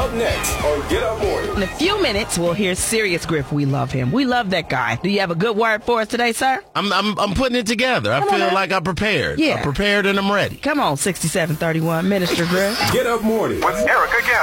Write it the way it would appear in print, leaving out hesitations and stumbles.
up next on Get Up Morning. In a few minutes, we'll hear Serious Griff. We love him. We love that guy. Do you have a good word for us today, sir? I'm putting it together. I feel like I'm prepared. Yeah. I'm prepared and I'm ready. Come on, 6731, Minister Griff. Get Up Morning with Erica Gale.